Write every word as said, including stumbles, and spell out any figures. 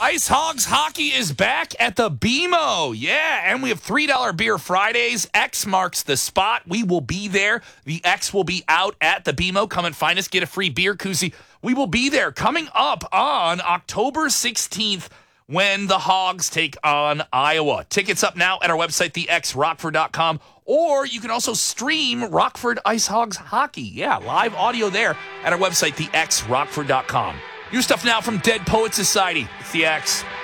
Ice Hogs Hockey is back at the B M O. Yeah, and we have three dollar Beer Fridays. X marks the spot. We will be there. The X will be out at the B M O. Come and find us. Get a free beer koozie. We will be there coming up on October sixteenth when the Hogs take on Iowa. Tickets up now at our website, the x rockford dot com. Or you can also stream Rockford Ice Hogs Hockey. Yeah, live audio there at our website, the x rockford dot com. New stuff now from Dead Poet Society. It's the X.